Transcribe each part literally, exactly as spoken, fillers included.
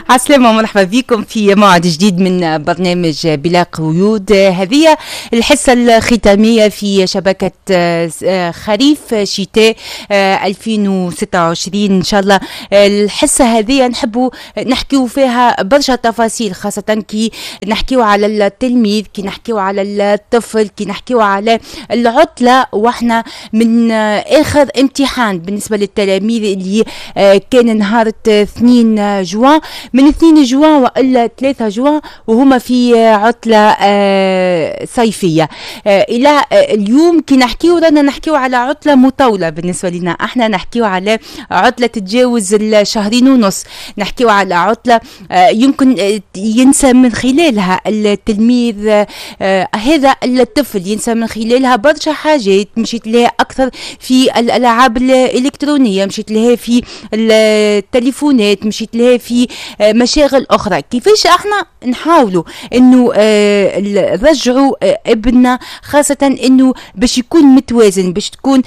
عسلامة ومرحبا بكم في موعد جديد من برنامج بلا قيود. هذه الحصة الختامية في شبكة خريف شتاء ألفين وستة وعشرين إن شاء الله. الحصة هذه نحبوا نحكيو فيها برشا تفاصيل، خاصة كي نحكيو على التلميذ، كي نحكيو على الطفل، كي نحكيو على العطلة واحنا من آخر امتحان بالنسبة للتلاميذ اللي كان نهار اثنين جوان، من اثنين جوان وإلا ثلاثة جوان وهما في عطلة صيفية. إلى اليوم كي نحكيو رانا نحكيو على عطلة مطولة بالنسبة لنا، احنا نحكيو على عطلة تتجاوز الشهرين ونص، نحكيو على عطلة يمكن ينسى من خلالها التلميذ هذا الطفل، ينسى من خلالها برشا حاجات مشيت لها أكثر في الألعاب الإلكترونية، مشيت لها في التليفونات، مشيت لها في مشاغل أخرى. كيفاش احنا نحاولوا انه نرجعوا ابننا، خاصة انه باش يكون متوازن، باش تكون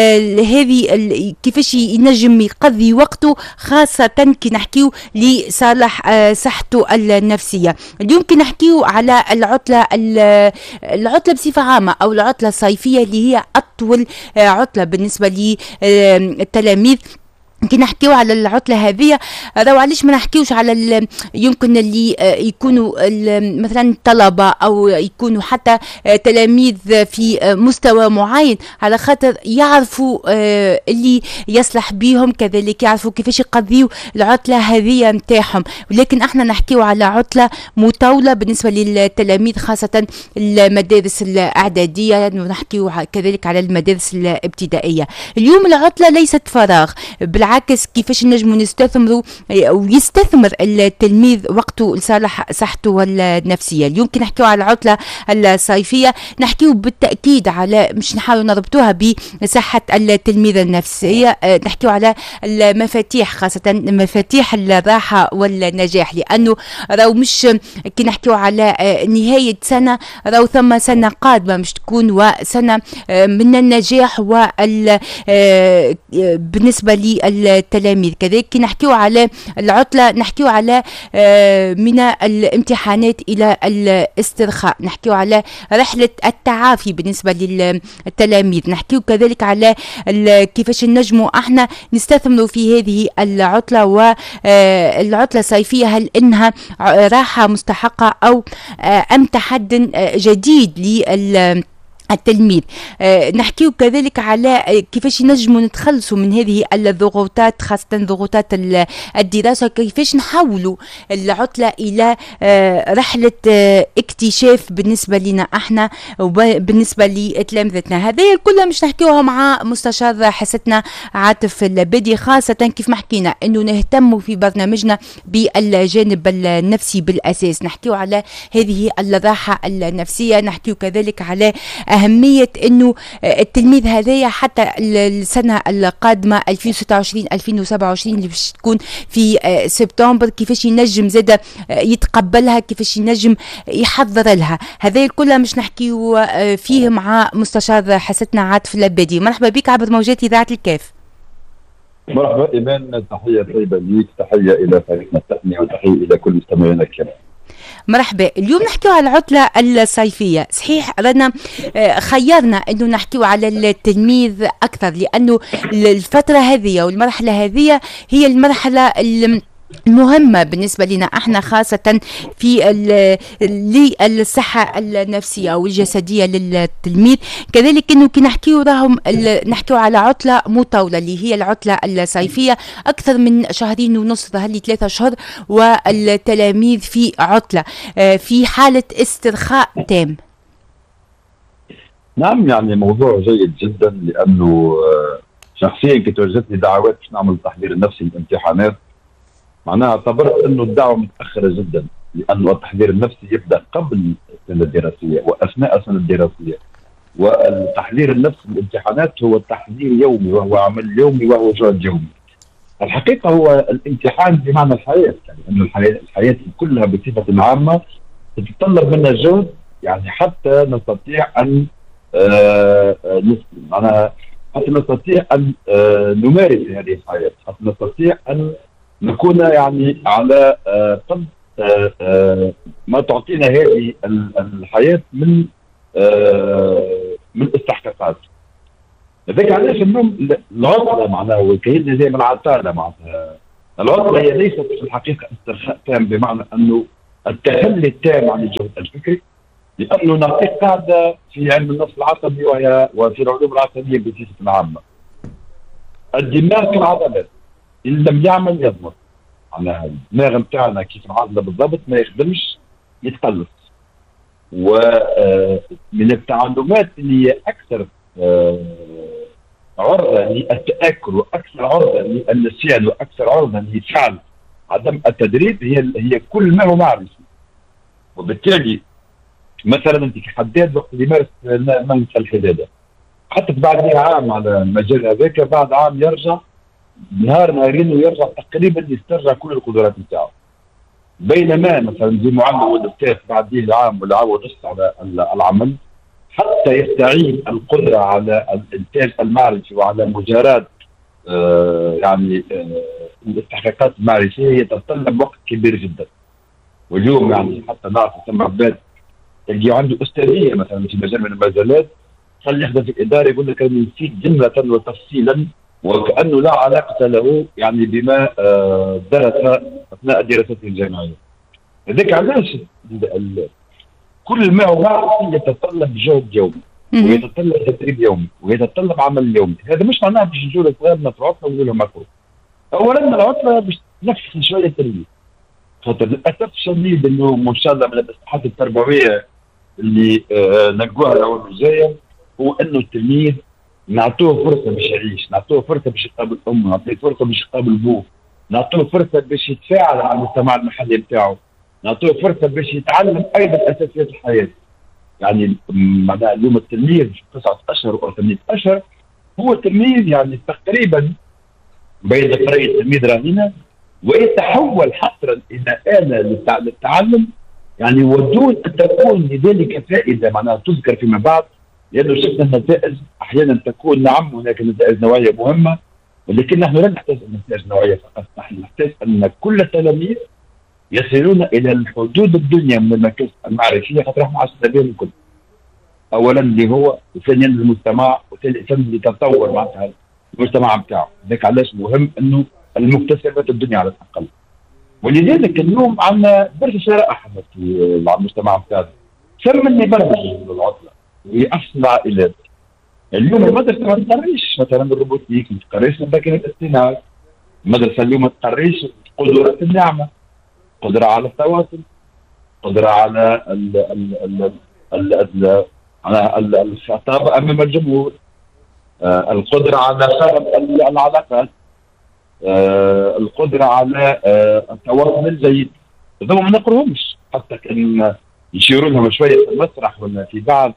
هذه كيفاش ينجم يقضي وقته، خاصة كي نحكيو لصالح صحته النفسية. اليوم كي نحكيو على العطلة العطلة بصفة عامة أو العطلة الصيفية اللي هي أطول عطلة بالنسبة للتلاميذ. كي نحكيو على العطلة هذه راهو علاش ما نحكيوش على يمكن اللي يكونوا مثلا طلبة أو يكونوا حتى تلاميذ في مستوى معين، على خاطر يعرفوا اللي يصلح بيهم، كذلك يعرفوا كيفاش يقضيوا العطلة هذه متاعهم. ولكن احنا نحكيو على عطلة مطولة بالنسبة للتلاميذ، خاصة المدارس الإعدادية، ونحكيو كذلك على المدارس الابتدائية. اليوم العطلة ليست فراغ، بالعكس عكس كيفاش نجموا نستثمروا ويستثمر التلميذ وقته لصالح صحته النفسيه. اليوم كي نحكيو على العطله الصيفيه نحكيو بالتاكيد على، مش نحاولوا نربطوها بصحه التلميذ النفسيه، نحكيو على المفاتيح، خاصه مفاتيح الراحه والنجاح، لانه راهو مش كي نحكيو على نهايه سنه، راهو ثم سنه قادمه مش تكون وسنه من النجاح وال بالنسبه لي التلاميذ. كذلك كي نحكيو على العطلة نحكيو على من الامتحانات إلى الاسترخاء، نحكيو على رحلة التعافي بالنسبة للتلاميذ، نحكيو كذلك على كيفاش نجموا احنا نستثمروا في هذه العطلة. والعطلة الصيفية هل انها راحة مستحقة او ام تحدي جديد لل التلميذ. آه نحكيو كذلك على كيفاش نجموا نتخلصوا من هذه الضغوطات، خاصة ضغوطات الدراسة، كيفاش نحولوا العطلة إلى آه رحلة آه اكتشاف بالنسبة لنا احنا وبالنسبة لتلامذتنا. هذه كلها مش نحكيوها مع مستشار حصتنا عاطف البدي، خاصة كيف ما حكينا انه نهتموا في برنامجنا بالجانب النفسي بالأساس، نحكيو على هذه الراحة النفسية، نحكيو كذلك على أهمية إنه التلميذ هذايا حتى السنة القادمة ألفين وستة وعشرين ألفين وسبعة وعشرين اللي باش تكون في سبتمبر، كيفاش ينجم زادا يتقبلها، كيفاش ينجم يحضر لها. هذا كلها مش نحكيو فيه مع مستشار حصتنا عاطف العبادي. مرحبا بك عبر موجات إذاعة الكاف. مرحبا إيمان، تحية طيبة ليك، تحية إلى فريقنا التقني وتحية إلى كل مستمعينا الكرام. مرحبا. اليوم نحكيو على العطلة الصيفية، صحيح رانا خيرنا انه نحكيو على التلميذ اكثر، لانه الفترة هذه والمرحلة هذه هي المرحلة المهمة بالنسبة لنا احنا، خاصة في للصحة النفسية والجسدية للتلميذ. كذلك انه كي نحكيو راهم نحكيو على عطلة مطولة اللي هي العطلة الصيفية، اكثر من شهرين ونص، ظهر لي ثلاثة اشهر، والتلاميذ في عطلة في حالة استرخاء تام. نعم، يعني موضوع جيد جدا، لانه شخصيا كنت وجدتني دعوات باش نعمل التحضير النفسي للامتحانات، معناها اعتبرت انه الدعوه متاخره جدا، لانه التحضير النفسي يبدا قبل السنه الدراسيه واثناء السنه الدراسيه، والتحضير النفسي للامتحانات هو تحضير يومي وهو عمل يومي وهو جهد يومي. الحقيقه هو الامتحان بمعنى الحياه، يعني انه الحياه الحياه كلها بصفه عامه تتطلب منا جهد، يعني حتى نستطيع ان آه معناها حتى نستطيع ان آه نمارس هذه الحياه، حتى نستطيع ان نكون يعني على آه قد آه آه ما تعطينا هذه الحياه من آه من استحقاقات. لذلك علاش النوم العطله معناها وكأن زي ما العطاله معناها العطله هي ليست في الحقيقه استرخاء تام، بمعنى انه التخلي التام عن الجهد الفكري، لانه نعطيك قاعده في علم النفس العصبي وهي وفي العلوم العصبيه بصفه عامه. الدماغ كالعضلات، ان لم يعمل يضمر. معناها الدماغ نتاعنا كيف العضله بالضبط ما يخدمش يتقلص. ومن التعلمات اللي هي اكثر عرضه للتاكل واكثر عرضه للنسيان واكثر عرضه لفعل عدم التدريب هي هي كل ما هو معرفي. وبالتالي مثلا انت كحداد وقت اللي يمارس مهنه الحداده حتى بعد عام على المجال هذاك، بعد عام يرجع نهار نهارين ويرجع تقريبا يسترجع كل القدرات نتاعو. بينما مثلا زي معلم والاستاذ بعد العام ولا عام ونص على العمل حتى يستعيد القدره على الانتاج المعرفي وعلى مجاراه آه يعني آه الاستحقاقات المعرفيه يتطلب وقت كبير جدا. واليوم يعني حتى نعرف ثم عباد اللي عنده استاذيه مثلا في مجال من المجالات خلي يخدم في الاداره يقول لك انا نسيت جمله وتفصيلا وكانه لا علاقه له يعني بما آه درس اثناء دراسته الجامعيه. لذلك علاش كل ما هو معرفي يتطلب جهد يومي ويتطلب تدريب يومي ويتطلب عمل يومي. هذا مش معناه باش نجوا لصغارنا في عطله ونقول لهم مكروه. اولا العطله باش تنفس شويه التلميذ، خاطر للاسف الشديد انه ان شاء الله من الاصلاحات التربويه اللي آه نلقوها الاول الجايه هو انه التلميذ نعطوه فرصه باش يعيش، نعطوه فرصه باش يقابل امه، نعطوه فرصه باش يقابل بوه، نعطوه فرصه باش يتفاعل مع المجتمع المحلي بتاعه، نعطوه فرصه باش يتعلم ايضا اساسيات الحياه. يعني معناها اليوم التلميذ تسعة اشهر او ثمانية اشهر هو تلميذ يعني تقريبا بين قرايه التلميذ راهنه ويتحول حصرا الى آلة للتعلم، يعني ودون ان تكون لذلك فائده معناها تذكر فيما بعد، لانه شفنا النتائج احيانا تكون نعم هناك نتائج نوعيه مهمه، ولكن نحن لا نحتاج نتائج نوعيه فقط، نحن نحتاج ان كل التلاميذ يصلون الى الحدود الدنيا من المكاسب المعرفيه خاطر احنا عشنا بهم الكل. اولا اللي هو وثانيا المجتمع وثالثا اللي تطور معناتها المجتمع بتاعه. ذاك علاش مهم انه المكتسبات الدنيا على الاقل. ولذلك اليوم عندنا برشا شرائح في المجتمع بتاعنا. سمني برمج العطله ويأثر العائلات. اليوم المدرسه ما تقريش مثلا الروبوتيك، ما تقريش الذكاء الاصطناعي. المدرسه اليوم ما تقريش قدرات النعمه، قدره على التواصل، قدره على ال ال ال ال ال على الخطابه امام الجمهور، آه القدره على خلق العلاقات، آه القدره على آه التواصل الجيد. هذول ما نقروهمش، حتى كان يشيروا لهم شويه في المسرح ولا في بعض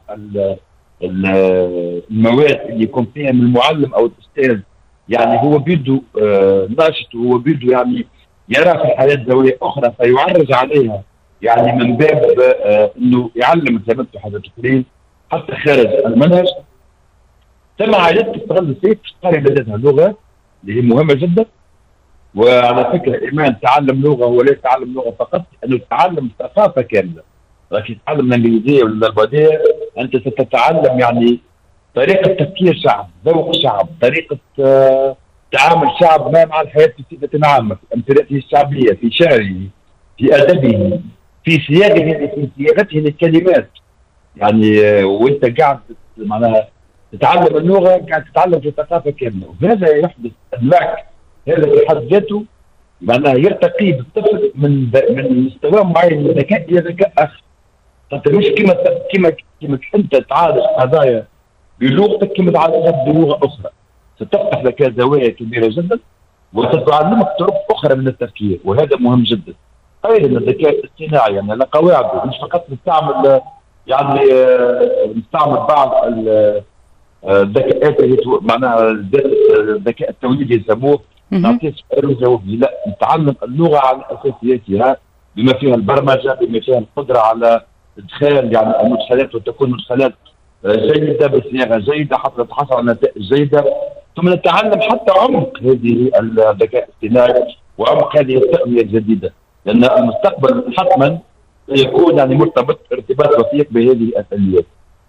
المواد اللي يكون فيها من المعلم او الاستاذ يعني هو بيده آه ناشط وهو بيده يعني يرى في الحياه زوايا اخرى فيعرج عليها، يعني من باب آه انه يعلم زي ما انتم حضرتك حتى خارج المنهج. ثم عائلات تستغل السيف تقري لديها لغه اللي هي مهمه جدا. وعلى فكره ايمان تعلم لغه هو ليس تعلم لغه فقط، انه تتعلم ثقافه كامله. لكن تتعلم الانجليزيه ولا الباديه انت ستتعلم يعني طريقه تفكير شعب، ذوق شعب، طريقه آه تعامل شعب ما مع الحياه بصفه عامه، في امثلته الشعبيه، في شعره، في ادبه، في صياغه في صياغته للكلمات. يعني آه وانت قاعد معناها تتعلم اللغه قاعد تتعلم في ثقافه كامله، وهذا يحدث ادراك هذا في حد ذاته معناها يرتقي بالطفل من من مستوى معين من الذكاء الى ذكاء اخر. انت مش كما كما كما انت تعالج قضايا بلغتك كما تعالجها بلغه اخرى، ستفتح لك زوايا كبيره جدا وستعلمك طرق اخرى من التفكير، وهذا مهم جدا. ايضا الذكاء الاصطناعي يعني له قواعده، مش فقط نستعمل يعني نستعمل بعض الذكاءات اللي معناها الذكاء التوليدي يسموه نعطيه سؤال وجاوبني، لا نتعلم اللغه على اساسياتها بما فيها البرمجه، بما فيها القدره على ادخال يعني المدخلات وتكون مدخلات جيده بصياغه جيده حتى تحصل على نتائج جيده. ثم نتعلم حتى عمق هذه الذكاء الاصطناعي وعمق هذه التقنيه الجديده، لان المستقبل حتما يكون يعني مرتبط ارتباط وثيق بهذه الاليات.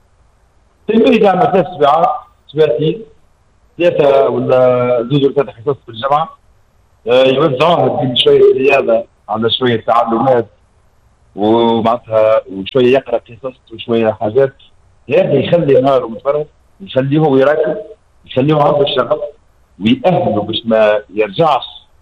تلميذ يعمل ثلاث سباعات سباعتين ثلاثه ولا زوج ولا ثلاثه حصص في الجامعه، يوزعوها بين شويه رياضه على شويه تعلمات ومعناتها وشويه يقرا قصص وشويه حاجات. هذا يخلي نهاره متفرغ، يخليه هو يراكب، يخليه عنده الشغف ويأهله باش ما يرجعش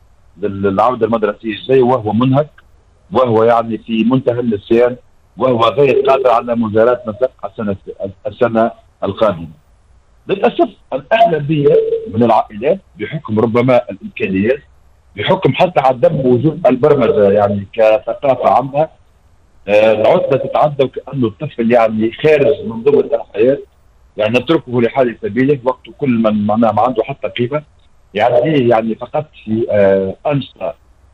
للعوده المدرسيه الجايه وهو منهك، وهو يعني في منتهى النسيان، وهو غير قادر على مجاراة مساق السنه السنه القادمه. للاسف الاغلبيه من العائلات بحكم ربما الامكانيات، بحكم حتى عدم وجود البرمجه يعني كثقافه عامه، آه العزله تتعدى وكانه الطفل يعني خارج منظومه الحياه، يعني نتركه لحال سبيله وقت كل من معناه ما عنده حتى قيمه يعديه يعني فقط في آه انشطه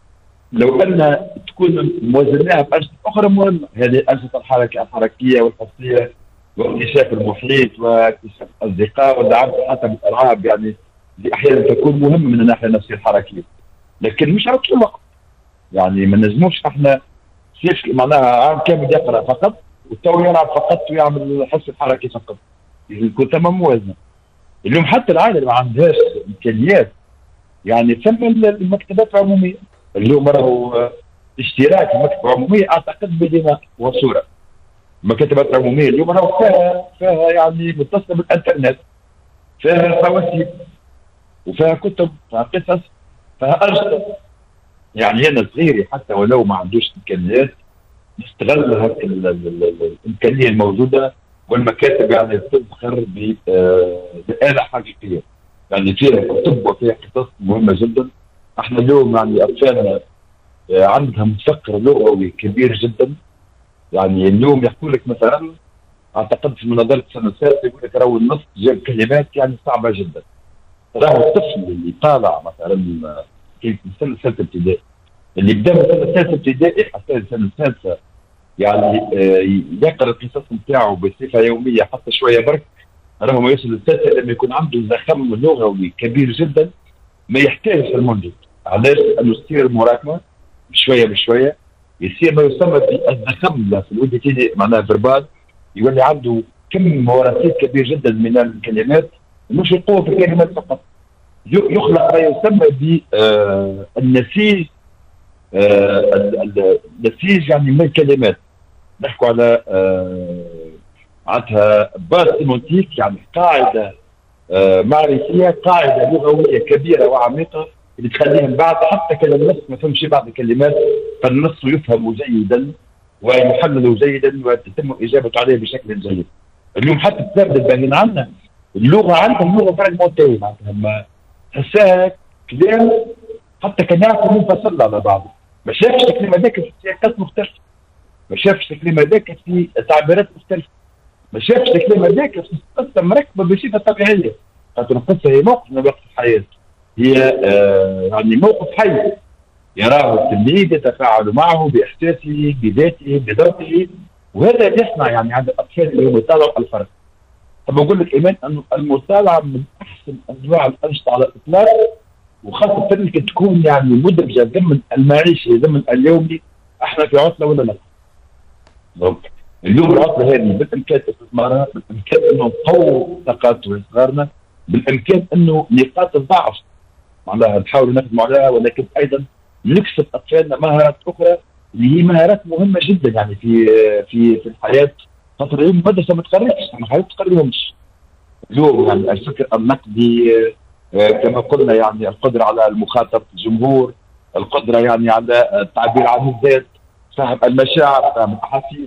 لو ان تكون موازناها بانشطه اخرى مهمه، هذه الانشطه الحركه الحركيه والحسيه واكتشاف المحيط واكتشاف الاصدقاء واللعب حتى بالالعاب، يعني اللي احيانا تكون مهمه من الناحيه النفسيه الحركيه، لكن مش على طول الوقت. يعني ما نجموش احنا كيف معناها عام كامل يقرا فقط وتو يلعب فقط ويعمل الحس الحركي فقط، يكون تمام موازنه. اليوم حتى العائله اللي ما عندهاش امكانيات يعني ثم المكتبات العموميه، اليوم راهو اشتراك المكتبه العموميه اعتقد مدينه وصوره. المكتبات العموميه اليوم راهو فيها فيها يعني متصله بالانترنت، فيها حواسيب وفيها كتب، فيها قصص، فيها انشطه. يعني انا صغيري حتى ولو ما عندوش امكانيات نستغل هذه الامكانيه الموجوده، والمكاتب يعني تزخر بآلة حقيقيه يعني فيها كتب وفيها قصص مهمه جدا. احنا اليوم يعني اطفالنا عندهم فقر لغوي كبير جدا. يعني اليوم يحكوا لك مثلا اعتقد في مناظره السنه السادسه يقول لك راهو النص جاب كلمات يعني صعبه جدا. راهو الطفل اللي طالع مثلا في السنه الثالثه ابتدائي، اللي بدا من السنه الثالثه ابتدائي حتى السنه السادسه يعني آه يقرا القصص نتاعو بصفه يوميه حتى شويه برك، راهو ما يوصل للسادسه لما يكون عنده زخم لغوي كبير جدا ما يحتاجش المنجد. علاش؟ لانه تصير المراكمه بشويه بشويه يصير ما يسمى بالزخم في الودي معناها فيربال، يولي عنده كم موارثات كبير جدا من الكلمات، مش القوه في الكلمات فقط، يخلق ما يسمى بالنسيج النسيج يعني من الكلمات. نحكوا على عندها باز سيمونتيك يعني قاعده معرفيه، قاعده لغويه كبيره وعميقه اللي تخليهم بعد حتى كان النص ما فهمش بعض الكلمات فالنص يفهم جيدا ويحلل جيدا وتتم اجابته عليه بشكل جيد. اليوم حتى التلامذه الباهين عندنا اللغه عندهم لغه فراغمونتيه معناتها حساها كلام حتى كان يعرفوا منفصل على بعضه، ما شافش الكلمه ذاك في سياقات مختلفه، ما شافش الكلمه ذاك في تعبيرات مختلفه، ما شافش الكلمه ذاك في قصه مركبه بصفه طبيعيه، خاطر القصه هي موقف من وقت الحياه، هي آه يعني موقف حي يراه التلميذ يتفاعل معه باحساسه بذاته بذوقه، وهذا يصنع يعني عند الاطفال اللي يطالعوا الفرق. طب بقول لك ايمان انه المطالعه من احسن انواع الانشطه على الاطلاق، وخاصه انك تكون يعني مدمجه ضمن المعيشه ضمن اليومي. احنا في عطله ولا لا؟ دونك اليوم العطله هذه بالامكان استثمارها، بالامكان انه نقوي طاقات صغارنا، بالامكان انه نقاط الضعف معناها نحاولوا نخدموا عليها، ولكن ايضا نكسب اطفالنا مهارات اخرى اللي هي مهارات مهمه جدا يعني في في في الحياه. خاطر اليوم المدرسه ما تقررش، ما تقررهمش. اليوم يعني الفكر النقدي كما قلنا يعني القدره على مخاطبه الجمهور، القدره يعني على التعبير عن الذات، فهم المشاعر، فهم الاحاسيس،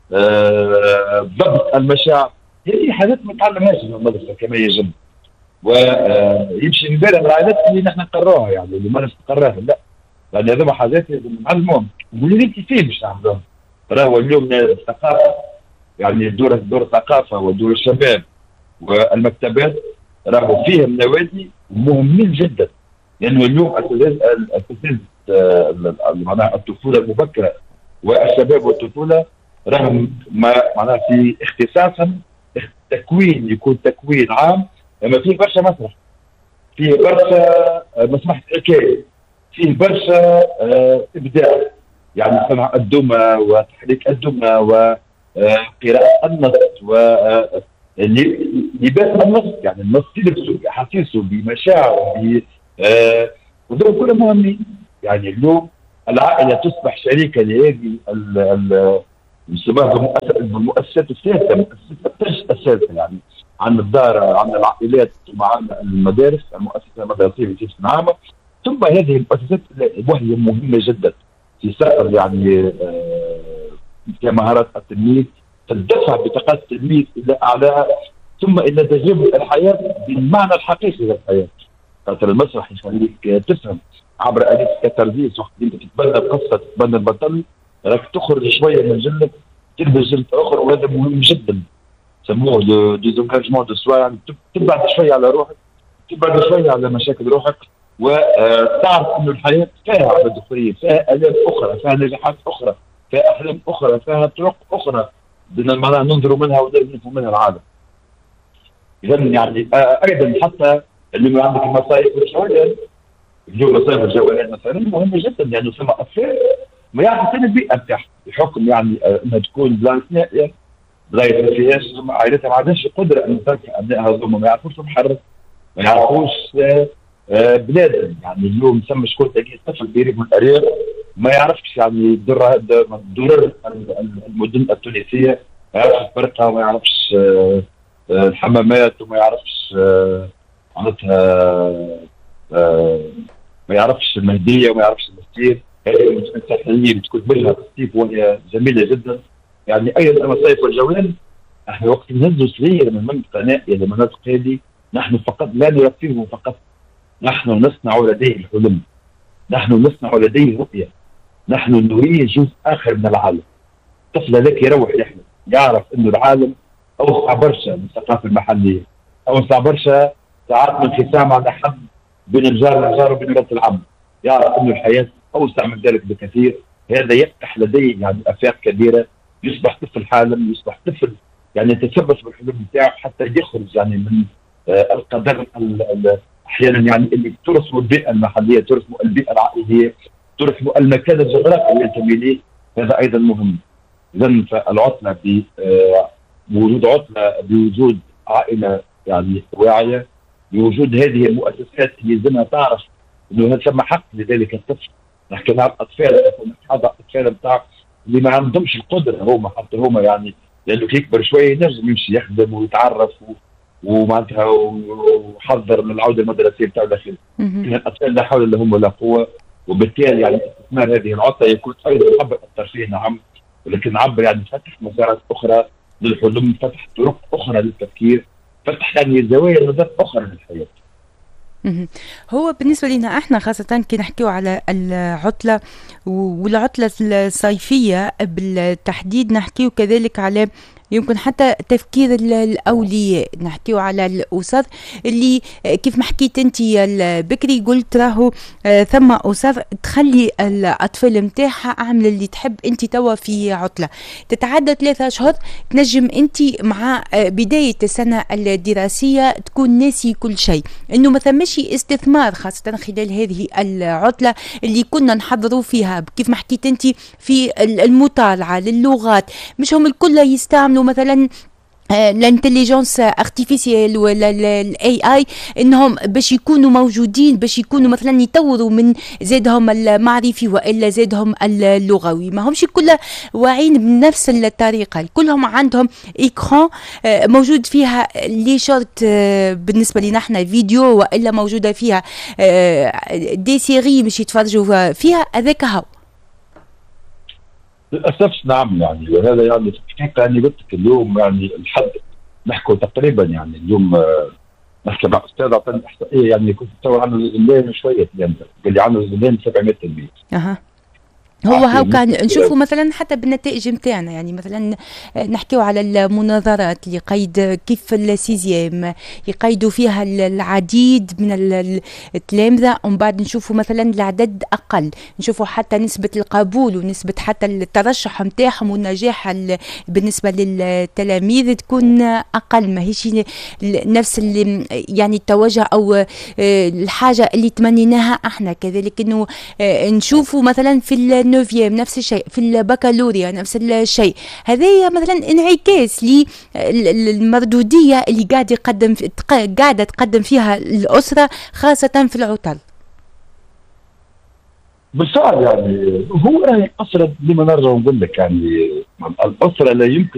ضبط المشاعر، هذه حاجات ما نتعلمهاش في المدرسه كما يجب. ويمشي في بالنا العائلات اللي نحن نقراها يعني اللي ما نقراها لا، لان هذوما حاجات لازم نعلمهم واللي انت فيه باش نعملوهم. راهو اليوم الثقافه يعني دور دور الثقافه ودور الشباب والمكتبات راهو فيهم نوادي مهمين جدا، لانه يعني اليوم اساتذه معناها الطفوله المبكره والشباب والطفوله راهم معناها في اختصاصهم تكوين يكون تكوين عام، اما فيه برشا مسرح، فيه برشا مسرح حكايه، فيه برشا آه ابداع، يعني سمع الدمى وتحريك الدمى وقراءة النص ولباس النص، يعني النص تلبسه بأحاسيسه بمشاعره ب آه ودول كلهم مهمين. يعني اليوم العائلة تصبح شريكة لهذه نسميها بالمؤسسات الثالثة، مؤسسات الثالثة، يعني عن الدار، عن العائلات، ثم عن المدارس، المؤسسة المدرسية في العامة، ثم هذه المؤسسات وهي مهمة جدا في صقر يعني في مهارات التلميذ، تدفع بطاقات التلميذ إلى أعلى ثم إلى تجربة الحياة بالمعنى الحقيقي للحياة. خاطر المسرح يخليك تفهم عبر آلة الترزيز، وقت انت تتبنى القصة تتبنى البطل راك تخرج شوية من جلدك تلبس جلد آخر، وهذا مهم جدا. سموه ديزونجاجمون دو سوا، يعني تبعد شوية على روحك، تبعد شوية على مشاكل روحك، وتعرف أن الحياة فيها عبد أخرى، فيها آلام أخرى، فيها نجاحات أخرى، فيها أحلام أخرى، فيها طرق أخرى بدنا معناها ننظر منها ونفهم منها العالم. إذا يعني أيضا حتى اللي عندك المصايف والجوالات، اليوم مصايف الجوالات مثلا مهمة جدا، لأنه يعني ثم أطفال ما يعرفوا البيئة بتاعها بحكم يعني انها تكون بلان نائية، بلايص ما فيهاش عائلتها ما عندهاش قدرة ان ترفع ابنائها هذوما، ما يعرفوش المحرك، ما يعرفوش بلادهم. يعني اليوم ثم شكون تلاقيه طفل قريب من الارياف ما يعرفش يعني درر درر المدن التونسية، ما يعرفش الفرقة، وما يعرفش الحمامات، وما يعرفش معناتها ما يعرفش المهدية، وما يعرفش المسير. هذه المدن الساحلية بتكون منها تصيف وهي جميلة جدا. يعني أيضا المصايف والجولان، نحن وقت نهزوا صغير من منطقة نائية لمناطق هذه، نحن فقط لا نرفهه فقط، نحن نصنع لديه الحلم، نحن نصنع لديه رؤية، نحن نريد جزء آخر من العالم. طفل ذاك يروح يحلم، يعرف أنه العالم أوسع برشا من الثقافة المحلية، أوسع برشا ساعات من خصام على حد بين الجار والجار وبين رأس العم، يعرف أنه الحياة أوسع من ذلك بكثير. هذا يفتح لديه يعني آفاق كبيرة، يصبح طفل حالم، يصبح طفل يعني يتشبث بالحلم بتاعه حتى يخرج يعني من آه القدر احيانا يعني اللي ترسمه البيئه المحليه، ترسمه البيئه العائليه، ترسمه المكان الجغرافي اللي ينتمي اليه، هذا ايضا مهم. اذا فالعطله بوجود عطله، بوجود عائله يعني واعيه، بوجود هذه المؤسسات اللي لازمها تعرف انه ثم حق لذلك الطفل. نحكي مع الاطفال، هذا الاطفال بتاع اللي ما عندهمش القدره هما حتى هما يعني لانه كيكبر شويه ينجم يمشي يخدم ويتعرف ومعناتها وحضر للعوده المدرسيه بتاعه داخل. الاطفال لا حول لهم ولا قوه، وبالتالي يعني استثمار هذه العطله يكون ايضا عبر الترفيه نعم، ولكن عبر يعني فتح مسارات اخرى للحلم، فتح طرق اخرى للتفكير، فتح يعني زوايا نظر اخرى للحياه. هو بالنسبة لنا احنا خاصة كي نحكيو على العطلة والعطلة الصيفية بالتحديد، نحكيو كذلك على يمكن حتى تفكير الأولياء، نحكيو على الأسر اللي كيف ما حكيت انت البكري قلت راهو ثم أسر تخلي الأطفال متاعها اعمل اللي تحب انت توا في عطلة تتعدى ثلاثة أشهر، تنجم انت مع بداية السنة الدراسية تكون ناسي كل شيء، انه ما ثمش استثمار خاصة خلال هذه العطلة اللي كنا نحضروا فيها كيف ما حكيت انت في المطالعة للغات، مش هم الكل يستعملوا مثلا الانتليجنس ارتيفيسيال ولا الاي اي انهم باش يكونوا موجودين، باش يكونوا مثلا يطوروا من زادهم المعرفي والا زادهم اللغوي، ما همش كلها واعين بنفس الطريقه، كلهم عندهم ايكران موجود فيها لي شورت بالنسبه لنا احنا فيديو والا موجوده فيها دي سيري باش يتفرجوا فيها، هذاك هو للاسف نعم. يعني وهذا يعني في الحقيقه يعني قلت لك اليوم يعني الحد نحكوا تقريبا يعني اليوم نحكي مع استاذ اعطاني احصائيه يعني كنت تصور عنه الزلان شويه قال لي عنه الزلان سبعمية بالمية. اها هو هاو كان نشوفوا مثلا حتى بالنتائج نتاعنا، يعني مثلا نحكيو على المناظرات اللي قيد كيف السيزيام يقيدوا فيها العديد من التلامذة، ومن بعد نشوفوا مثلا العدد أقل، نشوفوا حتى نسبة القبول ونسبة حتى الترشح نتاعهم والنجاح بالنسبة للتلاميذ تكون أقل، ما هيش نفس اللي يعني التوجه أو الحاجة اللي تمنيناها احنا. كذلك انه نشوفوا مثلا في النوفيام نفس الشيء، في البكالوريا نفس الشيء. هذه مثلا انعكاس للمردودية اللي قاعد يقدم قاعدة تقدم فيها الأسرة خاصة في العطل. بالفعل يعني هو الأسرة لما نرجع نقول لك يعني الأسرة لا يمكن